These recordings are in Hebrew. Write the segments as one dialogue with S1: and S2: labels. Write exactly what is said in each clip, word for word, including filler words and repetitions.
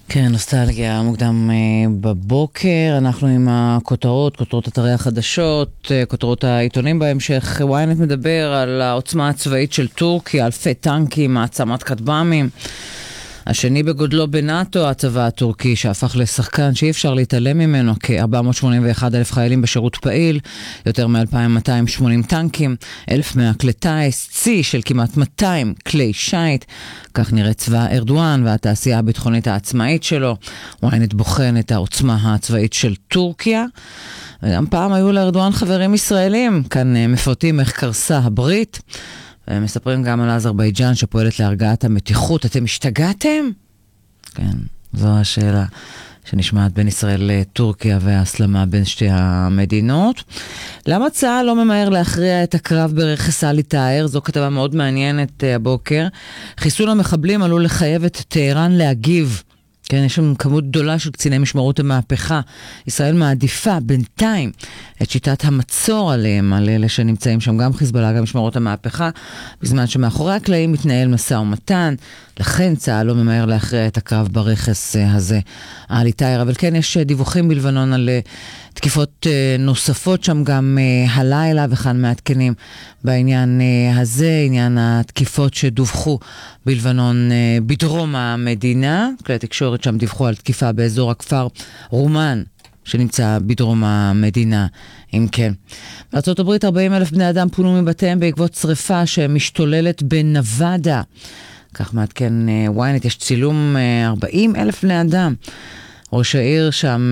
S1: כן, נוסטלגיה מוקדם בבוקר, אנחנו עם הכותרות, כותרות אתרי החדשות, כותרות העיתונים בהמשך. וויינט מדבר על העוצמה הצבאית של טורקיה, אלפי טנקים, מעצמת כטב"מים. השני בגודלו בנאטו, הצבא הטורקי שהפך לשחקן שאי אפשר להתעלם ממנו, כ-ארבע מאות שמונים ואחד אלף חיילים בשירות פעיל, יותר מ-אלפיים מאתיים ושמונים טנקים, אלף מאה כלי טייס, צי של כמעט מאתיים כלי שייט. כך נראה צבא ארדואן והתעשייה הביטחונית העצמאית שלו. וויינט בוחן את העוצמה הצבאית של טורקיה. וגם פעם היו לארדואן חברים ישראלים, כאן מפרטים איך קרסה הברית. מספרים גם על אזרבייג'אן שפועלת להרגעת המתיחות. אתם השתגעתם? כן, זו השאלה שנשמעת בין ישראל לטורקיה וההסלמה בין שתי המדינות. למה צה"ל לא ממהר להכריע את הקרב ברכס עלי טאהר? זו כתבה מאוד מעניינת הבוקר. חיסול המחבלים עלול לחייב את טהרן להגיב. כן, יש שם כמות גדולה של קציני משמרות המהפכה. ישראל מעדיפה בינתיים את שיטת המצור עליהם, על אלה שנמצאים שם, גם חיזבאללה, גם משמרות המהפכה, בזמן שמאחורי הקלעים מתנהל משא ומתן. לכן צה"ל לא ממהר להכריע את הקרב ברכס הזה עלי טאהר. אבל כן, יש דיווחים בלבנון על תקיפות נוספות שם גם הלילה, וכאן מעדכנים בעניין הזה, עניין התקיפות שדווחו בלבנון בדרום המדינה. כלי תקשורת שם דיווחו על תקיפה באזור הכפר רומן, שנמצא בדרום המדינה. אם כן, בארצות הברית ארבעים אלף בני אדם פונו מבתיהם בעקבות שריפה שמשתוללת בנבדה. כך מעדכן וויינט, יש צילום ארבעים אלף בני אדם. ראש העיר שם,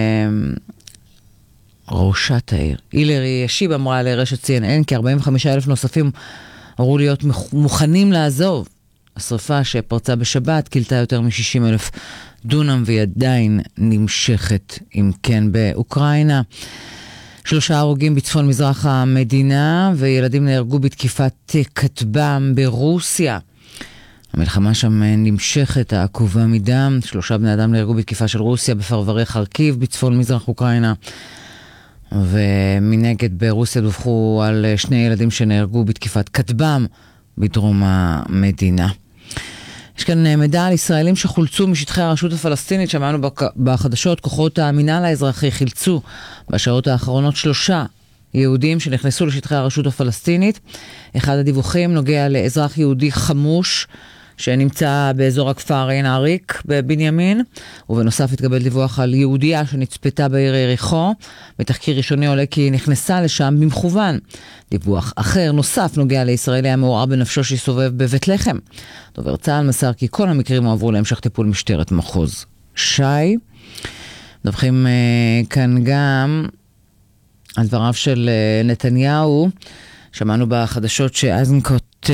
S1: ראשת העיר, הילרי ישיב אמרה לרשת סי אן אן, כ-ארבעים וחמישה אלף נוספים אמרו להיות מוכנים לעזוב. השריפה שפרצה בשבת קילתה יותר מ-שישים אלף דונם והיא עדיין נמשכת, אם כן, באוקראינה. שלושה הרוגים בצפון מזרח המדינה וילדים נהרגו בתקיפת כטב"ם ברוסיה. המלחמה שם נמשכת, העקובה מדם. שלושה בני אדם נהרגו בתקיפה של רוסיה בפרברי חרקיב בצפון מזרח אוקראינה. ומנגד ברוסיה דווחו על שני ילדים שנהרגו בתקיפת כטב"ם בדרום המדינה. יש כאן מידע על ישראלים שחולצו משטחי הרשות הפלסטינית. שמענו בחדשות, כוחות המינהל האזרחי חילצו בשעות האחרונות שלושה יהודים שנכנסו לשטחי הרשות הפלסטינית. אחד הדיווחים נוגע לאזרח יהודי חמוש שנמצא באזור הכפר עין עריק בבנימין, ובנוסף התקבל דיווח על יהודייה שנצפתה בעיר יריחו. בתחקיר ראשוני עולה כי נכנסה לשם במכוון. דיווח אחר נוסף נוגע לישראלי המעורב בנפשו שיסובב בבית לחם. דובר צה"ל מסר כי כל המקרים הועברו להמשך טיפול משטרת מחוז ש"י. מדווחים uh, כאן גם על דבריו של uh, נתניהו. שמענו בחדשות שאיזנקוט uh,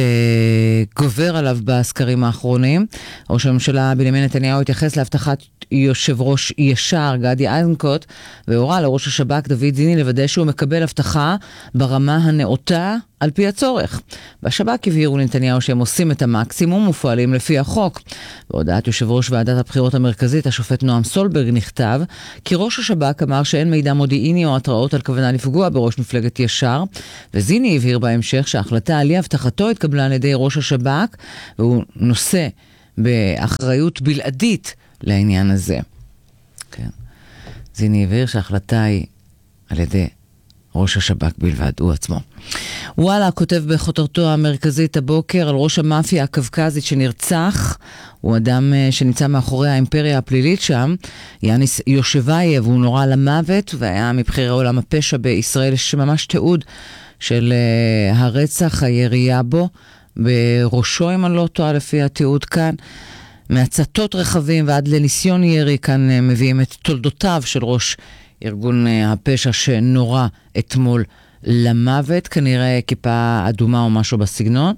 S1: גובר עליו בסקרים האחרונים. ראש הממשלה בנימין נתניהו התייחס להבטחת יושב ראש ישר גדי איזנקוט, והורה לראש השב"כ דוד זיני לוודא שהוא מקבל הבטחה ברמה הנאותה על פי הצורך. בשב"כ הבהירו לנתניהו שהם עושים את המקסימום ופועלים לפי החוק. בהודעת יושב ראש ועדת הבחירות המרכזית, השופט נועם סולברג, נכתב כי ראש השב"כ אמר שאין מידע מודיעיני או התראות על כוונה לפגוע בראש מפלגת ישר, וזיני הבהיר בהמשך שההחלטה על אי הבטחתו התקבלה על ידי ראש השב"כ, והוא נושא באחריות בלעדית לעניין הזה. כן. זיני הבהיר שההחלטה היא על ידי ראש השב"כ בלבד, הוא עצמו. וואלה כותב בכותרתו המרכזית הבוקר על ראש המאפיה הקווקזית שנרצח. הוא אדם שנמצא מאחורי האימפריה הפלילית שם, יאניס יושבייב. הוא נורא למוות והיה מבחירי עולם הפשע בישראל. יש ממש תיעוד של uh, הרצח, הירייה בו בראשו, אם אני לא טועה לפי התיעוד כאן. מהצתות רכבים ועד לניסיון ירי, כאן uh, מביאים את תולדותיו של ראש ארגון uh, הפשע שנורא אתמול למוות, כנראה כיפה אדומה או משהו בסגנון.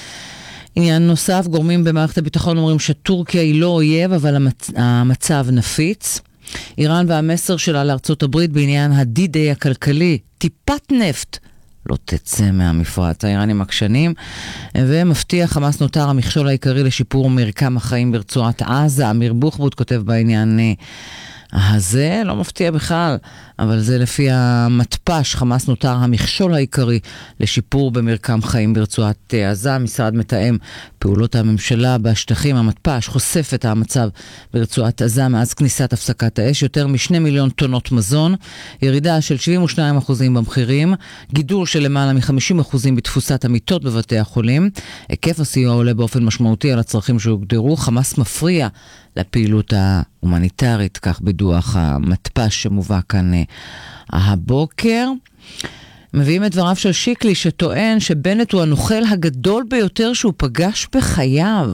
S1: עניין נוסף, גורמים במערכת הביטחון אומרים שטורקיה היא לא אויב, אבל המצ... המצב נפיץ. איראן והמסר שלה לארצות הברית בעניין הדי-דיי הכלכלי, טיפת נפט לא תצא מהמפרץ. האיראנים עקשנים, ומפתיע חמאס נותר המכשול העיקרי לשיפור מרקם החיים ברצועת עזה. אמיר בוחבוט כותב בעניין הזה, לא מפתיע בכלל, אבל זה לפי המתפ"ש, חמאס נותר המכשול העיקרי לשיפור במרקם חיים ברצועת עזה. משרד מתאם פעולות הממשלה בשטחים, המתפ"ש חושף את המצב ברצועת עזה מאז כניסת הפסקת האש, יותר משני מיליון טונות מזון, ירידה של שבעים ושניים אחוזים במחירים, גידול של למעלה מ-חמישים אחוזים בתפוסת המיטות בבתי החולים, היקף הסיוע עולה באופן משמעותי על הצרכים שהוגדרו, חמאס מפריע לפעילות ההומניטרית, כך בדוח המתפ"ש שמובא כאן הבוקר. מביאים את דבריו של שיקלי שטוען שבנט הוא הנוכל הגדול ביותר שהוא פגש בחייו.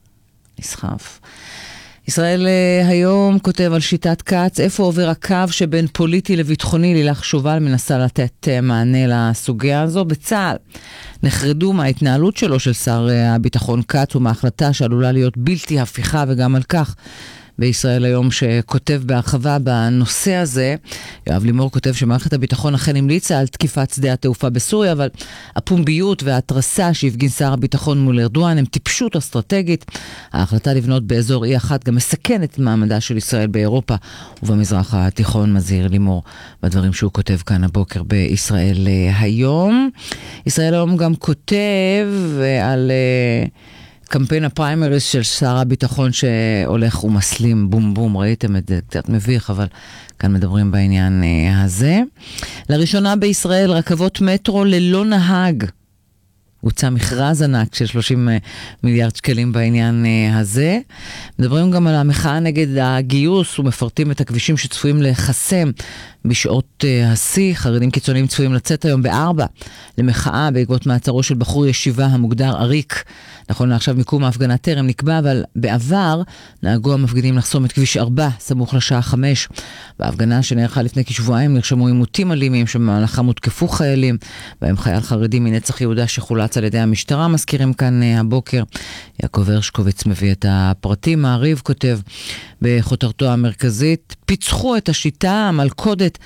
S1: נסחף. ישראל היום כותב על שיטת קץ, איפה עובר הקו שבין פוליטי לביטחוני. לילך שובל מנסה לתת מענה לסוגיה הזו. בצה"ל נחרדו מההתנהלות שלו של שר הביטחון קץ ומההחלטה שעלולה להיות בלתי הפיכה, וגם על כך בישראל היום שכותב בהרחבה בנושא הזה. יואב לימור כותב שמערכת הביטחון אכן המליצה על תקיפת שדה התעופה בסוריה, אבל הפומביות וההתרסה שהפגין שר הביטחון מול ארדואן הם טיפשות אסטרטגית. ההחלטה לבנות באזור אי אחת גם מסכנת את מעמדה של ישראל באירופה ובמזרח התיכון, מזהיר לימור בדברים שהוא כותב כאן הבוקר בישראל היום. ישראל היום גם כותב על קמפיין הפריימריז של שר הביטחון שהולך ומסלים בום בום, ראיתם את זה, קצת מביך, אבל כאן מדברים בעניין הזה. לראשונה בישראל רכבות מטרו ללא נהג. הוצא מכרז ענק של שלושים מיליארד שקלים בעניין הזה. מדברים גם על המחאה נגד הגיוס ומפרטים את הכבישים שצפויים לחסם בשעות השיא. חרדים קיצוניים צפויים לצאת היום בארבע למחאה בעקבות מעצרו של בחור ישיבה המוגדר אריק. נכון לעכשיו מיקום ההפגנה טרם נקבע, אבל בעבר נהגו המפגינים לחסום את כביש ארבע סמוך לשעה חמש. בהפגנה שנערכה לפני כשבועיים נרשמו עימותים אלימים שבמהלכם הותקפו חיילים, בהם חייל חרדי מנצח יהודה שחולץ על ידי המשטרה. מזכירים כאן הבוקר. יעקב הרשקוביץ מביא את הפרטים. מעריב כותב בכותרתו המרכזית, פיצחו את השיטה המלכודת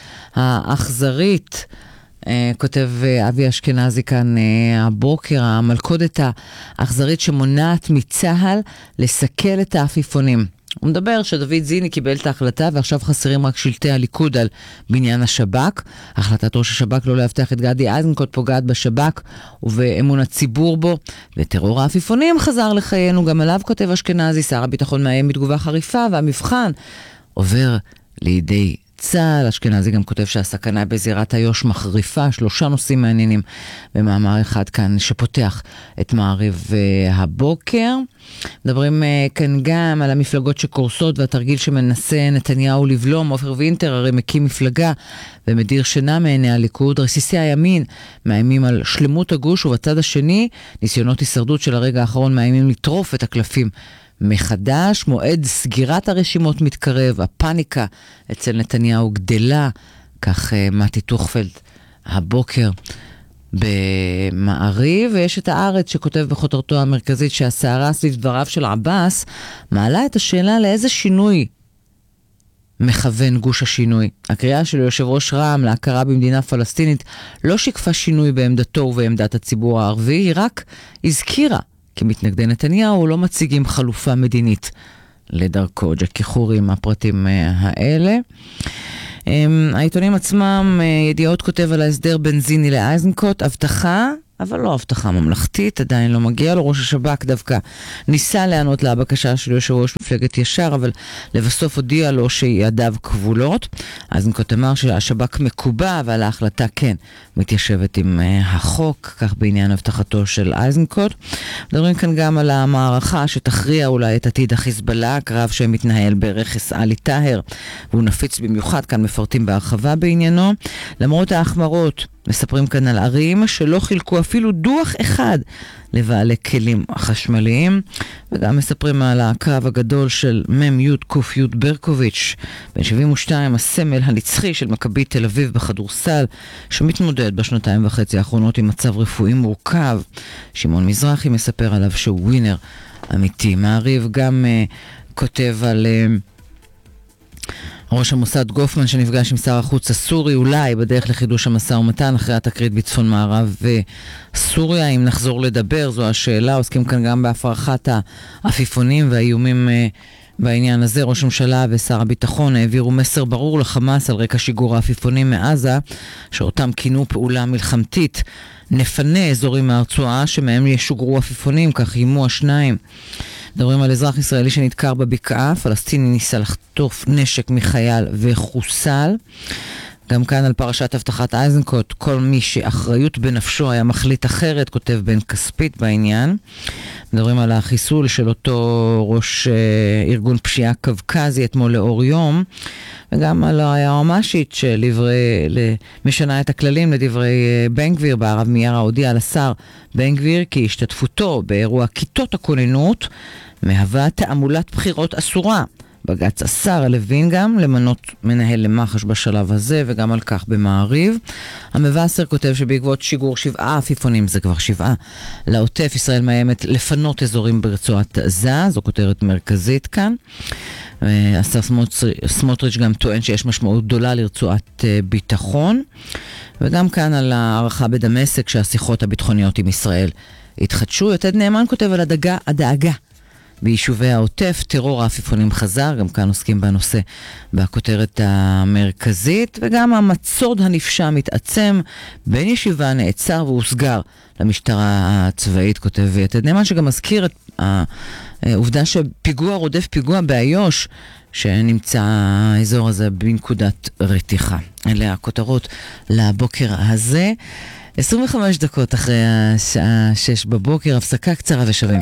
S1: האכזרית. כותב אבי אשכנזי כאן הבוקר, המלכודת האכזרית שמונעת מצהל לסכל את האפיפונים. הוא מדבר שדוד זיני קיבל את ההחלטה ועכשיו חסרים רק שלטי הליכוד על בניין השב"כ. החלטת ראש השב"כ לא להבטיח את גדי איזנקוט פוגעת בשב"כ ובאמון הציבור בו. וטרור האפיפונים חזר לחיינו, גם עליו כותב אשכנזי. שר הביטחון מאיים בתגובה חריפה והמבחן עובר לידי צה"ל. אשכנזי גם כותב שהסכנה בזירת איו"ש מחריפה. שלושה נושאים מעניינים במאמר אחד כאן שפותח את מעריב הבוקר. מדברים כאן גם על המפלגות שקורסות והתרגיל שמנסה נתניהו לבלום. עופר וינטר הרי מקים מפלגה ומדיר שינה מעיני הליכוד. רסיסי הימין מאיימים על שלמות הגוש, ובצד השני ניסיונות הישרדות של הרגע האחרון מאיימים לטרוף את הקלפים מחדש. מועד סגירת הרשימות מתקרב, הפאניקה אצל נתניהו גדלה, כך מתי טוכפלד הבוקר במעריב. ויש את הארץ שכותב בכותרתו המרכזית שהסערה סביב דבריו של עבאס מעלה את השאלה לאיזה שינוי מכוון גוש השינוי. הקריאה של יושב ראש רע"מ להכרה במדינה פלסטינית לא שיקפה שינוי בעמדתו ובעמדת הציבור הערבי, היא רק הזכירה כי מתנגדי נתניהו לא מציגים חלופה מדינית לדרכו. ג'קי חורי עם הפרטים האלה. העיתונים עצמם, ידיעות כותב על ההסדר בין זיני לאיזנקוט, הבטחה, אבל לא הבטחה ממלכתית, עדיין לא מגיע לו. ראש השב"כ דווקא ניסה לענות לבקשה של יושב ראש מפלגת ישר, אבל לבסוף הודיע לו שידיו כבולות. איזנקוט אמר שהשב"כ מקובע, אבל ההחלטה כן מתיישבת עם החוק, כך בעניין הבטחתו של איזנקוט. מדברים כאן גם על המערכה שתכריע אולי את עתיד החיזבאללה, קרב שמתנהל ברכס עלי טהר, והוא נפיץ במיוחד, כאן מפרטים בהרחבה בעניינו. למרות ההחמרות, מספרים כאן על ערים שלא חילקו אפילו דוח אחד לבעלי כלים חשמליים, וגם מספרים על הקרב הגדול של מם יוד קוף יוד ברקוביץ' בן שבעים ושתיים, הסמל הנצחי של מכבי תל אביב בכדורסל, שמתמודד בשנתיים וחצי האחרונות עם מצב רפואי מורכב. שמעון מזרחי מספר עליו שהוא ווינר אמיתי. מעריב גם uh, כותב על Uh, ראש המוסד גופמן שנפגש עם שר החוץ הסורי, אולי בדרך לחידוש המשא ומתן אחרי התקרית בצפון מערב וסוריה. אם נחזור לדבר, זו השאלה. עוסקים כאן גם בהפרחת העפיפונים והאיומים בעניין הזה ראש הממשלה ושר הביטחון העבירו מסר ברור לחמאס על רקע שיגור העפיפונים מעזה, שאותם כינו פעולה מלחמתית. נפנה אזורים מהרצועה שמהם ישוגרו עפיפונים, כך יימו השניים. מדברים על אזרח ישראלי שנדקר בבקעה, פלסטיני ניסה לחטוף נשק מחייל וחוסל. גם כאן על פרשת הבטחת איזנקוט, כל מי שאחריות בנפשו היה מחליט אחרת, כותב בן כספית בעניין. מדברים על החיסול של אותו ראש אה, ארגון פשיעה קווקזי אתמול לאור יום, וגם על היועמ"שית שלברי, משנה את הכללים לדברי אה, בן גביר. בערב מיארה הודיע לשר בן גביר כי השתתפותו באירוע כיתות הכוננות מהווה תעמולת בחירות אסורה. בג"ץ אסר לוין גם למנות מנהל למח"ש בשלב הזה, וגם על כך במעריב. המבשר כותב שבעקבות שיגור שבעה עפיפונים, זה כבר שבעה, לעוטף, ישראל מאיימת לפנות אזורים ברצועת עזה, זו כותרת מרכזית כאן. השר סמוטריץ' גם טוען שיש משמעות גדולה לרצועת ביטחון, וגם כאן על הערכה בדמשק שהשיחות הביטחוניות עם ישראל התחדשו. יתד נאמן כותב על הדאגה, הדאגה ביישובי העוטף, טרור העפיפונים חזר, גם כאן עוסקים בנושא בכותרת המרכזית, וגם המצוד הנפשע מתעצם, בין ישיבה נעצר והוסגר למשטרה הצבאית, כותב יתד נאמן, שגם מזכיר את העובדה שפיגוע רודף פיגוע באיו"ש, שנמצא האזור הזה בנקודת רתיחה. אלה הכותרות לבוקר הזה. עשרים וחמש דקות אחרי השעה שש בבוקר, הפסקה קצרה ושווים.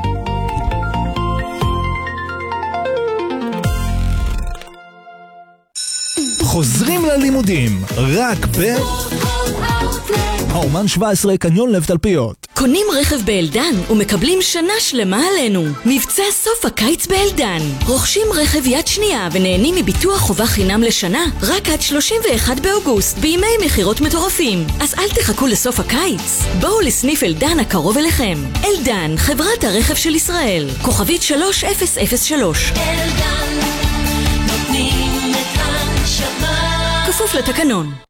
S2: חוזרים ללימודים, רק ב... האומן שבע עשרה קניון לב תלפיות.
S3: קונים רכב באלדן ומקבלים שנה שלמה עלינו. מבצע סוף הקיץ באלדן. רוכשים רכב יד שנייה ונהנים מביטוח חובה חינם לשנה רק עד שלושים ואחד באוגוסט בימי מחירות מטורפים. אז אל תחכו לסוף הקיץ. בואו לסניף אלדן הקרוב אליכם. אלדן, חברת הרכב של ישראל. כוכבית שלוש אפס אפס שלוש. אלדן, נותנים את הנשמה. כפוף לתקנון.